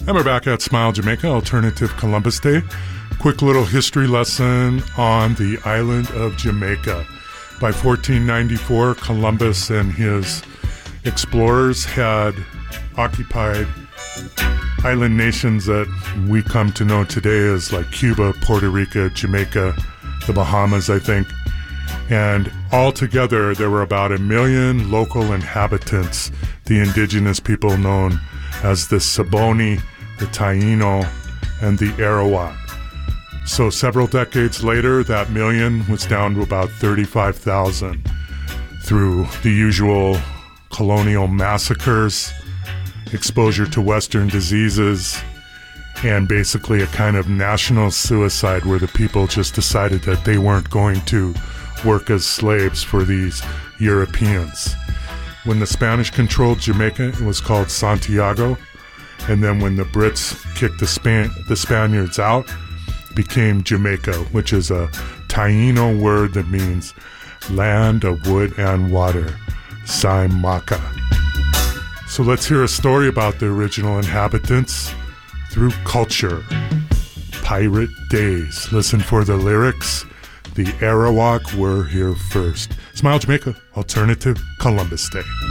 And we're back at Smile Jamaica, Alternative Columbus Day. Quick little history lesson on the island of Jamaica. By 1494, Columbus and his explorers had occupied island nations that we come to know today as like Cuba, Puerto Rico, Jamaica, the Bahamas, I think. And altogether, there were about 1 million local inhabitants, the indigenous people known as the Saboni, the Taino, and the Arawak. So several decades later, that million was down to about 35,000 through the usual colonial massacres, exposure to Western diseases, and basically a kind of national suicide where the people just decided that they weren't going to work as slaves for these Europeans. When the Spanish controlled Jamaica, it was called Santiago. And then when the Brits kicked the Spaniards out, it became Jamaica, which is a Taino word that means land of wood and water, Saimaka. So let's hear a story about the original inhabitants through culture. Pirate Days. Listen for the lyrics. The Arawak were here first. Smile Jamaica, Alternative Columbus Day.